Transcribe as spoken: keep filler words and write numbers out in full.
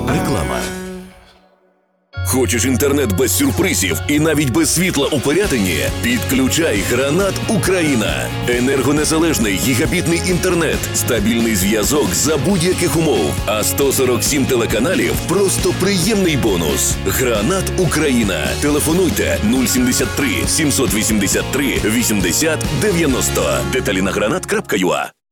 Реклама. Хочеш інтернет без сюрпризів і навіть без світла у перетині? Підключай Гранат Україна. Енергонезалежний гігабітний інтернет, стабільний зв'язок за будь-яких умов. А сто сорок сім телеканалів – просто приємний бонус. Гранат Україна. Телефонуйте нуль сімдесят три сімсот вісімдесят три вісімдесят дев'яносто. Деталі на гранат крапка ю а.